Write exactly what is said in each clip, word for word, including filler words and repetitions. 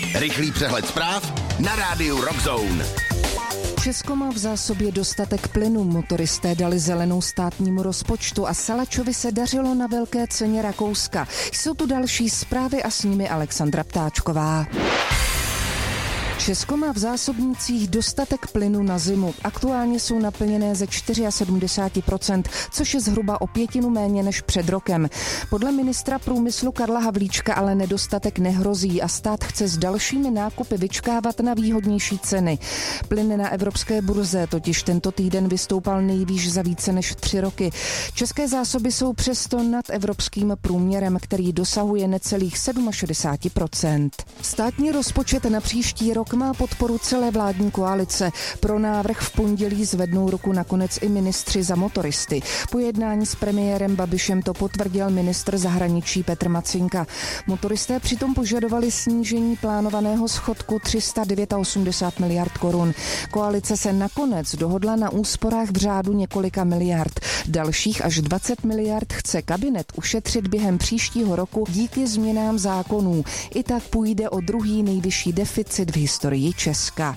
Rychlý přehled zpráv na rádiu Rockzone. Česko má v zásobě dostatek plynu, motoristé dali zelenou státnímu rozpočtu a Salačovi se dařilo na velké ceně Rakouska. Jsou tu další zprávy a s nimi Alexandra Ptáčková. Česko má v zásobnících dostatek plynu na zimu. Aktuálně jsou naplněné ze sedmdesát čtyři procent, což je zhruba o pětinu méně než před rokem. Podle ministra průmyslu Karla Havlíčka ale nedostatek nehrozí a stát chce s dalšími nákupy vyčkávat na výhodnější ceny. Plyn na evropské burze totiž tento týden vystoupal nejvýš za více než tři roky. České zásoby jsou přesto nad evropským průměrem, který dosahuje necelých šedesát sedm procent. Státní rozpočet na příští rok má podporu celé vládní koalice. Pro návrh v pondělí zvednou ruku nakonec i ministři za motoristy. Po jednání s premiérem Babišem to potvrdil ministr zahraničí Petr Macinka. Motoristé přitom požadovali snížení plánovaného schodku tři sta osmdesát devět miliard korun. Koalice se nakonec dohodla na úsporách v řádu několika miliard. Dalších až dvacet miliard chce kabinet ušetřit během příštího roku díky změnám zákonů. I tak půjde o druhý nejvyšší deficit v historii Česka.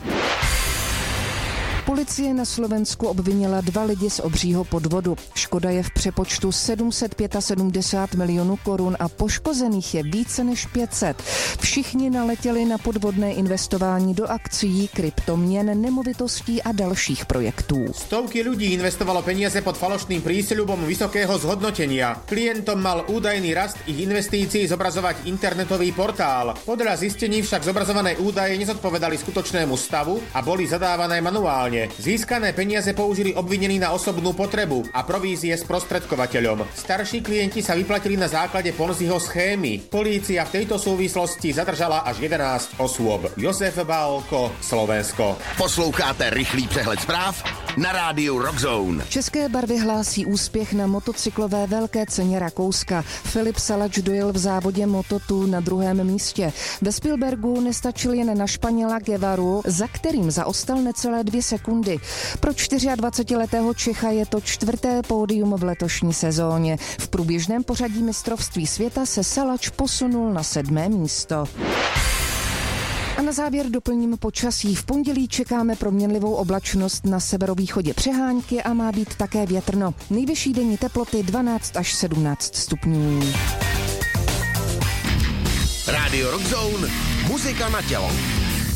Policie na Slovensku obvinila dva lidi z obřího podvodu. Škoda je v přepočtu sedm set sedmdesát pět milionů korun a poškozených je více než pět set. Všichni naletěli na podvodné investování do akcií, kryptoměn, nemovitostí a dalších projektů. Stovky ľudí investovalo peniaze pod falošným prísľubom vysokého zhodnotenia. Klientom mal údajný rast ich investícií zobrazovať internetový portál. Podľa zistení však zobrazované údaje nezodpovedali skutočnému stavu a boli zadávané manuálne. Získané peniaze použili obvinení na osobnú potrebu a provízie sprostredkovateľom. Starší klienti sa vyplatili na základe Ponziho schémy. Polícia v tejto súvislosti zadržala až jedenásť osôb. Josef Bálko, Slovensko. Posloucháte rychlý přehled zpráv na rádiu Rockzone. České barvy hlásí úspěch na motocyklové velké ceně Rakouska. Filip Salač dojel v závodě Moto dva na druhém místě. Ve Spielbergu nestačil jen na Španěla Guevaru, za kterým zaostal necelé dvě sekundy. Pro dvacetičtyřletého Čecha je to čtvrté pódium v letošní sezóně. V průběžném pořadí mistrovství světa se Salač posunul na sedmé místo. A na závěr doplním počasí. V pondělí čekáme proměnlivou oblačnost, na severovýchodě přehánky a má být také větrno. Nejvyšší denní teploty dvanáct až sedmnáct stupňů. Rádio Rockzone, muzika na tělo.